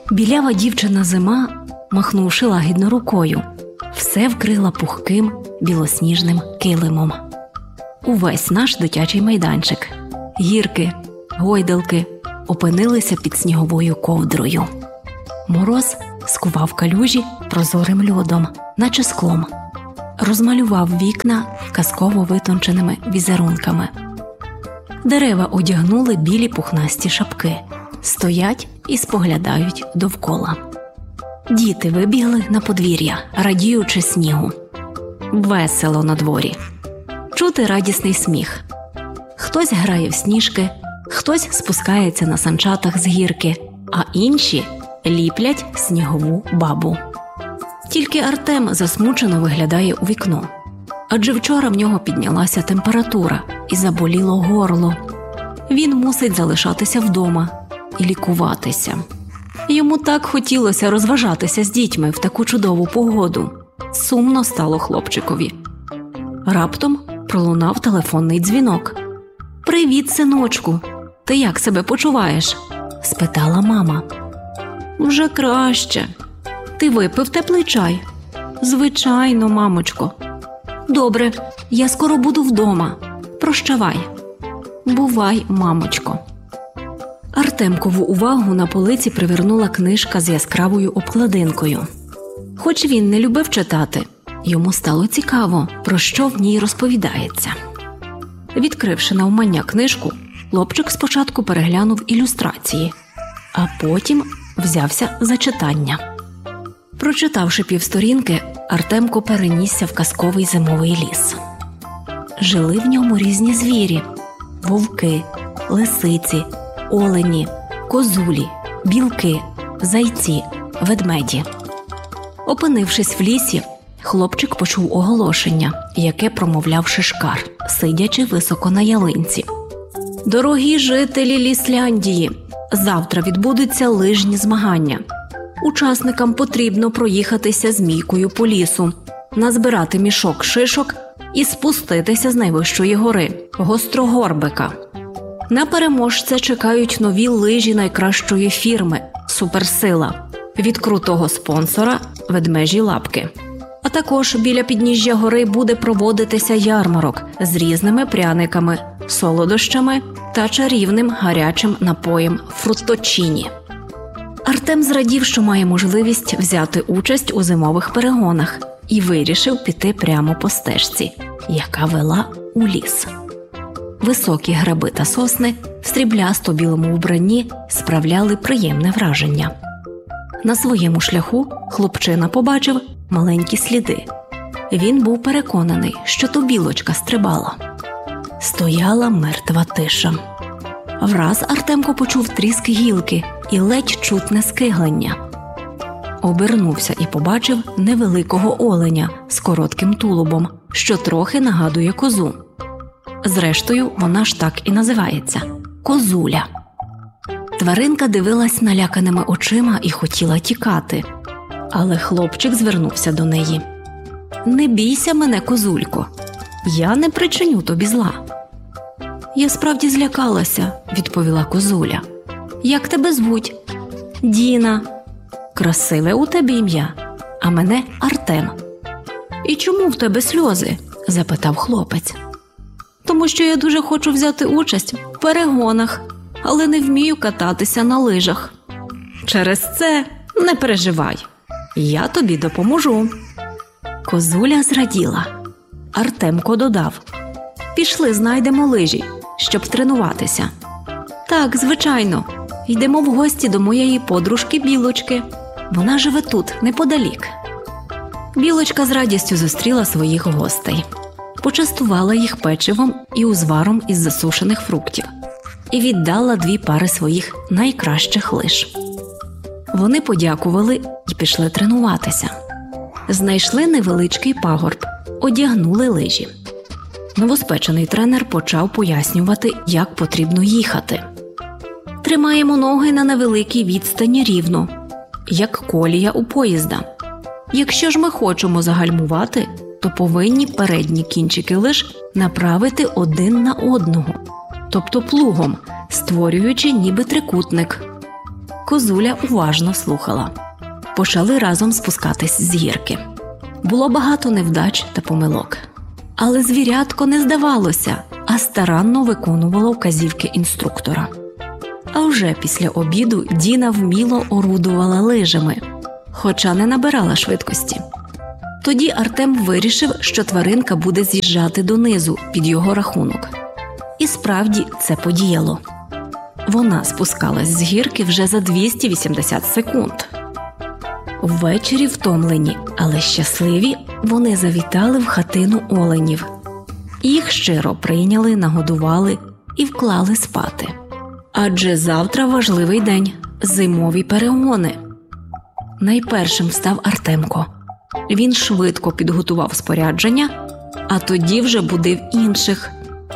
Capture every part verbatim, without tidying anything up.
Білява дівчина Зима, махнувши лагідно рукою, все вкрила пухким білосніжним килимом. Увесь наш дитячий майданчик, гірки, гойдалки опинилися під сніговою ковдрою. Мороз скував калюжі прозорим льодом, наче склом, розмалював вікна казково витонченими візерунками. Дерева одягнули білі пухнасті шапки, стоять і споглядають довкола. Діти вибігли на подвір'я, радіючи снігу. Весело на дворі. Чути радісний сміх. Хтось грає в сніжки, хтось спускається на санчатах з гірки, а інші ліплять снігову бабу. Тільки Артем засмучено виглядає у вікно. Адже вчора в нього піднялася температура і заболіло горло. Він мусить залишатися вдома і лікуватися. Йому так хотілося розважатися з дітьми в таку чудову погоду. Сумно стало хлопчикові. Раптом пролунав телефонний дзвінок. «Привіт, синочку! Ти як себе почуваєш?» – спитала мама. «Вже краще. Ти випив теплий чай?» «Звичайно, мамочко». «Добре, я скоро буду вдома. Прощавай». «Бувай, мамочко». Артемкову увагу на полиці привернула книжка з яскравою обкладинкою. Хоч він не любив читати, йому стало цікаво, про що в ній розповідається. Відкривши навмання книжку, хлопчик спочатку переглянув ілюстрації, а потім взявся за читання. Прочитавши півсторінки, Артемко перенісся в казковий зимовий ліс. Жили в ньому різні звірі – вовки, лисиці, олені, козулі, білки, зайці, ведмеді. Опинившись в лісі, хлопчик почув оголошення, яке промовляв Шишкар, сидячи високо на ялинці. «Дорогі жителі Лісляндії, завтра відбудуться лижні змагання. Учасникам потрібно проїхатися змійкою по лісу, назбирати мішок шишок і спуститися з найвищої гори – Гострогорбика. На переможця чекають нові лижі найкращої фірми «Суперсила» від крутого спонсора «Ведмежі лапки». А також біля підніжжя гори буде проводитися ярмарок з різними пряниками, солодощами та чарівним гарячим напоєм фрутточіні». Артем зрадів, що має можливість взяти участь у зимових перегонах, і вирішив піти прямо по стежці, яка вела у ліс. Високі граби та сосни в сріблясто-білому вбранні справляли приємне враження. На своєму шляху хлопчина побачив маленькі сліди. Він був переконаний, що то білочка стрибала. Стояла мертва тиша. Враз Артемко почув тріск гілки і ледь чутне скиглення. Обернувся і побачив невеликого оленя з коротким тулубом, що трохи нагадує козу. Зрештою, вона ж так і називається – козуля. Тваринка дивилась наляканими очима і хотіла тікати. Але хлопчик звернувся до неї. «Не бійся мене, козулько, я не причиню тобі зла». «Я справді злякалася», – відповіла козуля. «Як тебе звуть?» «Діна». «Красиве у тебе ім'я, а мене Артем». «І чому в тебе сльози?» – запитав хлопець. «Тому що я дуже хочу взяти участь в перегонах, але не вмію кататися на лижах». «Через це не переживай, я тобі допоможу». Козуля зраділа. Артемко додав: «Пішли, знайдемо лижі, щоб тренуватися». «Так, звичайно, йдемо в гості до моєї подружки Білочки. Вона живе тут, неподалік». Білочка з радістю зустріла своїх гостей. Почастувала їх печивом і узваром із засушених фруктів і віддала дві пари своїх найкращих лиж. Вони подякували і пішли тренуватися. Знайшли невеличкий пагорб, одягнули лижі. Новоспечений тренер почав пояснювати, як потрібно їхати. «Тримаємо ноги на невеликій відстані рівно, як колія у поїзда. Якщо ж ми хочемо загальмувати, то повинні передні кінчики лиж направити один на одного, тобто плугом, створюючи ніби трикутник. Козуля уважно слухала. Почали разом спускатись з гірки. Було багато невдач та помилок. Але звірятко не здавалося, а старанно виконувало вказівки інструктора. А вже після обіду Діна вміло орудувала лижами, хоча не набирала швидкості. Тоді Артем вирішив, що тваринка буде з'їжджати донизу під його рахунок. І справді це подіяло. Вона спускалась з гірки вже за двісті вісімдесят секунд. Ввечері втомлені, але щасливі, вони завітали в хатину оленів. Їх щиро прийняли, нагодували і вклали спати. Адже завтра важливий день – зимові перегони. Найпершим встав Артемко. Він швидко підготував спорядження, а тоді вже будив інших.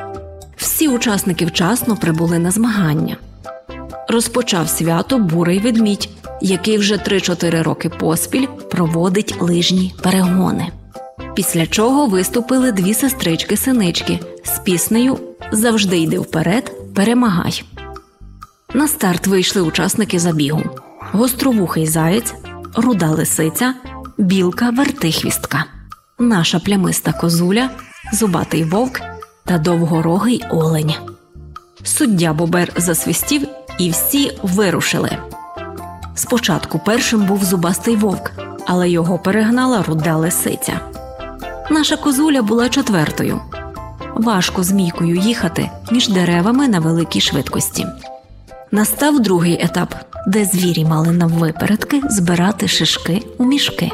Всі учасники вчасно прибули на змагання. Розпочав свято бурий ведмідь, який вже три-чотири роки поспіль проводить лижні перегони. Після чого виступили дві сестрички-синички з піснею «Завжди йди вперед, перемагай». На старт вийшли учасники забігу: гостровухий заєць, руда лисиця, білка вертихвістка, наша плямиста козуля, зубатий вовк та довгорогий олень. Суддя Бобер засвистів, і всі вирушили. Спочатку першим був зубастий вовк, але його перегнала руда лисиця. Наша козуля була четвертою. Важко змійкою їхати між деревами на великій швидкості. Настав другий етап, де звірі мали наввипередки збирати шишки у мішки.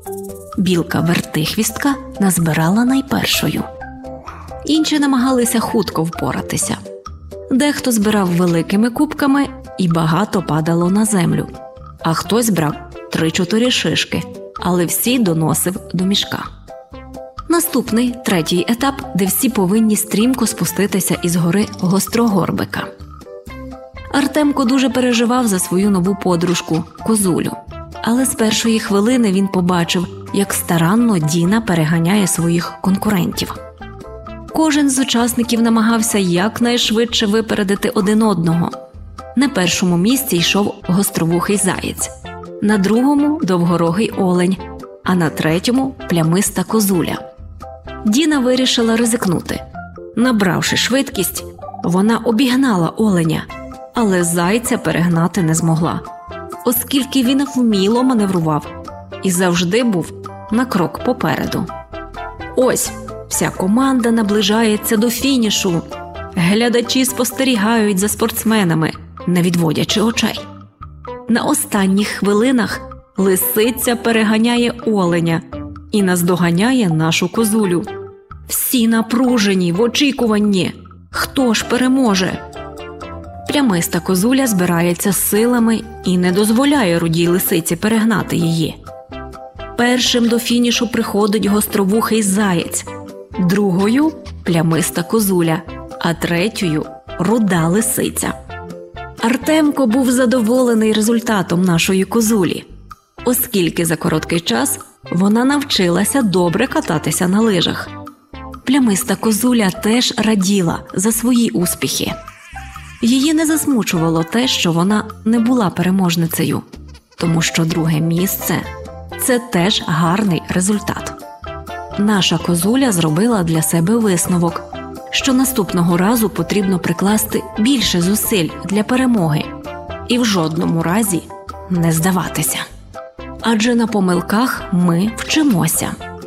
Білка-вертихвістка назбирала найпершою. Інші намагалися хутко впоратися. Дехто збирав великими кубками і багато падало на землю, а хтось брав три-чотири шишки, але всі доносив до мішка. Наступний, третій етап, де всі повинні стрімко спуститися із гори Гострогорбика. Артемко дуже переживав за свою нову подружку – козулю. Але з першої хвилини він побачив, як старанно Діна переганяє своїх конкурентів. Кожен з учасників намагався якнайшвидше випередити один одного. На першому місці йшов гостровухий заєць, на другому – довгорогий олень, а на третьому – плямиста козуля. Діна вирішила ризикнути. Набравши швидкість, вона обігнала оленя, але зайця перегнати не змогла, оскільки він вміло маневрував і завжди був на крок попереду. Ось, вся команда наближається до фінішу. Глядачі спостерігають за спортсменами, не відводячи очей. На останніх хвилинах лисиця переганяє оленя і наздоганяє нашу козулю. Всі напружені в очікуванні. Хто ж переможе? Плямиста козуля збирається силами і не дозволяє рудій лисиці перегнати її. Першим до фінішу приходить гостровухий заєць, другою – плямиста козуля, а третьою – руда лисиця. Артемко був задоволений результатом нашої козулі, оскільки за короткий час вона навчилася добре кататися на лижах. Плямиста козуля теж раділа за свої успіхи. Її не засмучувало те, що вона не була переможницею, тому що друге місце – це теж гарний результат. Наша козуля зробила для себе висновок, що наступного разу потрібно прикласти більше зусиль для перемоги і в жодному разі не здаватися. Адже на помилках ми вчимося.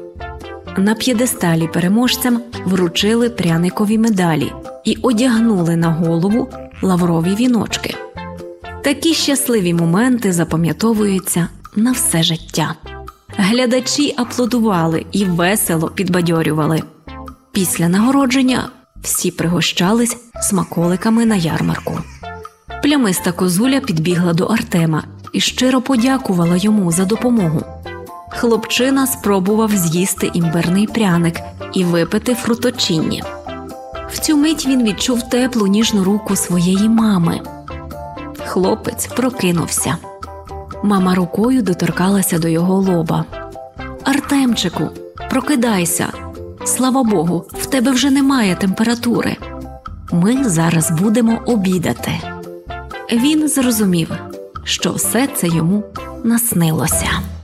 На п'єдесталі переможцям вручили пряникові медалі і одягнули на голову лаврові віночки. Такі щасливі моменти запам'ятовуються на все життя. Глядачі аплодували і весело підбадьорювали. Після нагородження всі пригощались смаколиками на ярмарку. Плямиста козуля підбігла до Артема і щиро подякувала йому за допомогу. Хлопчина спробував з'їсти імбирний пряник і випити фруточинні. В цю мить він відчув теплу ніжну руку своєї мами. Хлопець прокинувся. Мама рукою доторкалася до його лоба. «Артемчику, прокидайся! Слава Богу, в тебе вже немає температури. Ми зараз будемо обідати». Він зрозумів, що все це йому наснилося.